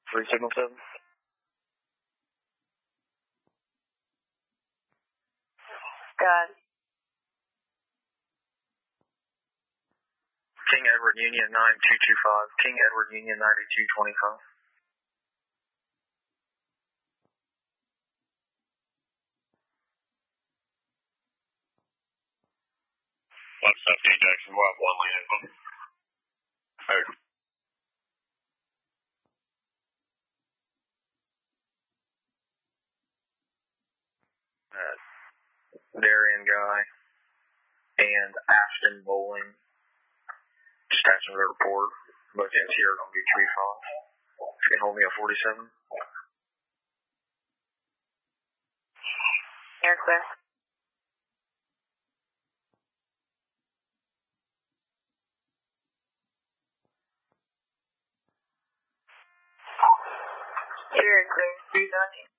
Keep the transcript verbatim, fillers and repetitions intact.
Three signal seven. God. King Edward Union nine two two five. King Edward Union ninety-two twenty-five. Left seventeen Jackson, we'll have one lane in. Over. Uh, Darien Guy and Ashton Bowling. Dispatching the report. Both ends here are going to be three five. If you can hold me at forty-seven. Air clear. Air clear. three seventeen.